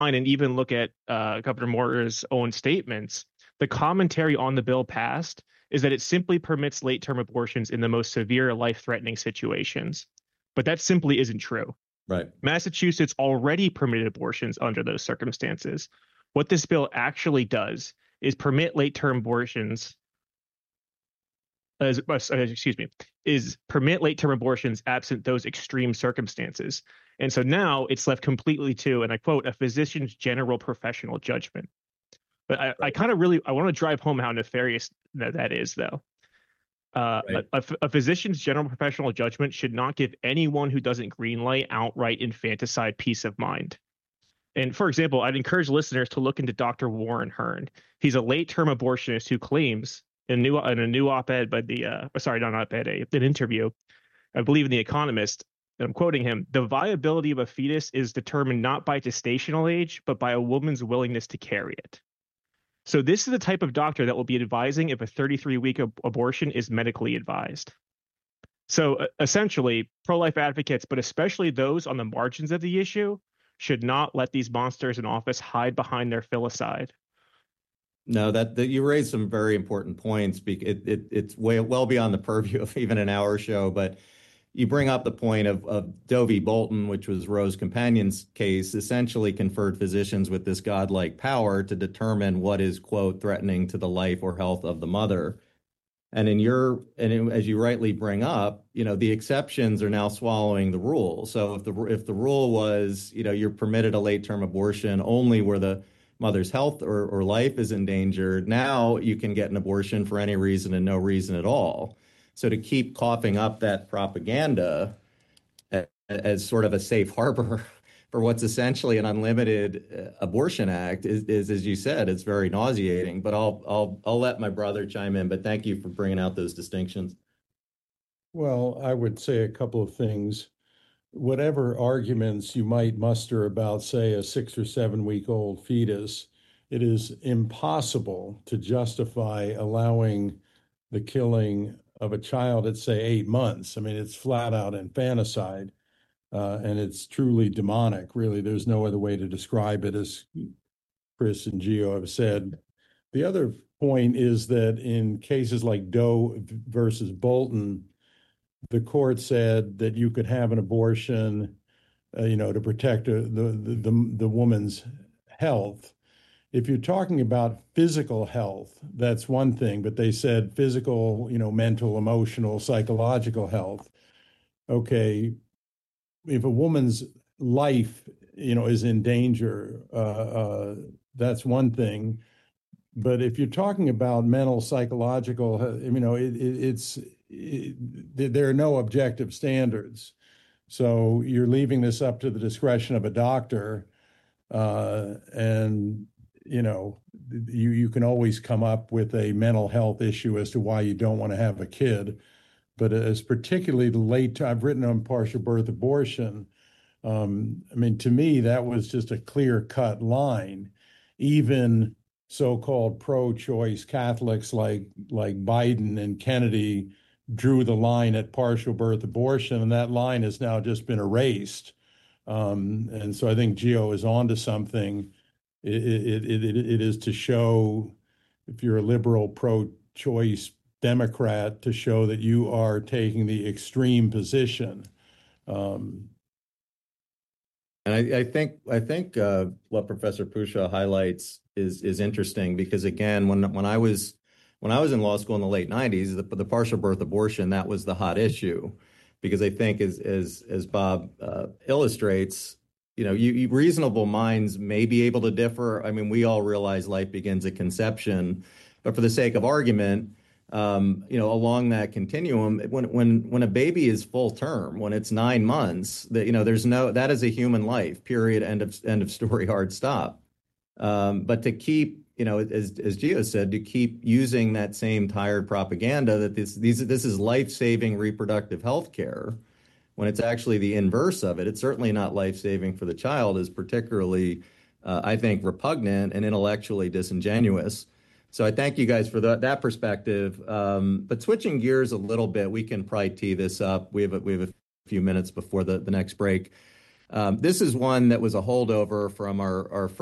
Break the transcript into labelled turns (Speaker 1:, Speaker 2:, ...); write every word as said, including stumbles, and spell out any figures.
Speaker 1: and even look at uh, Governor Moore's own statements, the commentary on the bill passed is that it simply permits late-term abortions in the most severe life-threatening situations. But that simply isn't true.
Speaker 2: Right.
Speaker 1: Massachusetts already permitted abortions under those circumstances. What this bill actually does is permit late-term abortions, as, uh, excuse me, is permit late-term abortions absent those extreme circumstances. And so now it's left completely to, and I quote, a physician's general professional judgment. But I, right. I kind of really, I want to drive home how nefarious that, that is, though. Uh, right. a, a physician's general professional judgment should not give anyone who doesn't greenlight outright infanticide peace of mind. And for example, I'd encourage listeners to look into Doctor Warren Hearn. He's a late-term abortionist who claims in a new, in a new op-ed by the, uh, sorry, not op-ed, a, an interview, I believe in The Economist, and I'm quoting him, the viability of a fetus is determined not by gestational age, but by a woman's willingness to carry it. So this is the type of doctor that will be advising if a thirty-three week ab- abortion is medically advised. So uh, essentially, pro-life advocates, but especially those on the margins of the issue, should not let these monsters in office hide behind their filicide.
Speaker 2: No, that, that you raised some very important points. It, it, it's way well beyond the purview of even an hour show, but you bring up the point of, of Doe v. Bolton, which was Roe's companion's case, essentially conferred physicians with this godlike power to determine what is, quote, threatening to the life or health of the mother. And in your, and as you rightly bring up, you know, the exceptions are now swallowing the rule. So if the if the rule was, you know, you're permitted a late-term abortion only where the mother's health or, or life is endangered, now you can get an abortion for any reason and no reason at all. So to keep coughing up that propaganda as, as sort of a safe harbor for what's essentially an unlimited abortion act is, is, as you said, it's very nauseating. But I'll I'll I'll let my brother chime in. But thank you for bringing out those distinctions.
Speaker 3: Well, I would say a couple of things. Whatever arguments you might muster about, say, a six or seven week old fetus, it is impossible to justify allowing the killing of a child at, say, eight months. I mean, it's flat out infanticide, uh, and it's truly demonic, really. There's no other way to describe it, as Chris and Gio have said. The other point is that in cases like Doe versus Bolton, the court said that you could have an abortion, uh, you know, to protect uh, the, the, the, the woman's health. If you're talking about physical health, that's one thing, but they said physical, you know, mental, emotional, psychological health. Okay, if a woman's life, you know, is in danger, uh, uh, that's one thing. But if you're talking about mental, psychological, you know, it, it, it's, it, there are no objective standards. So you're leaving this up to the discretion of a doctor, uh, and you know, you, you can always come up with a mental health issue as to why you don't want to have a kid. But as particularly the late, I've written on partial birth abortion. Um, I mean, to me, that was just a clear cut line. Even so-called pro-choice Catholics like, like Biden and Kennedy drew the line at partial birth abortion, and that line has now just been erased. Um, and so I think Gio is onto something. It, it, it, it is to show, if you're a liberal pro-choice Democrat, to show that you are taking the extreme position. Um,
Speaker 2: and I, I think I think uh, what Professor Pushaw highlights is is interesting because, again, when when I was when I was in law school in the late nineties, the, the partial birth abortion, that was the hot issue, because I think as as as Bob uh, illustrates, you know, you, you reasonable minds may be able to differ. I mean, we all realize life begins at conception, but for the sake of argument, um, you know, along that continuum, when when when a baby is full term, when it's nine months, that you know, there's no that is a human life. Period. End of end of story. Hard stop. Um, but to keep, you know, as as Gio said, to keep using that same tired propaganda that this these this is life-saving reproductive health care, when it's actually the inverse of it. It's certainly not life-saving for the child, is particularly, uh, I think, repugnant and intellectually disingenuous. So I thank you guys for the, that perspective. Um, but switching gears a little bit, we can probably tee this up. We have a, we have a few minutes before the, the next break. Um, this is one that was a holdover from our, our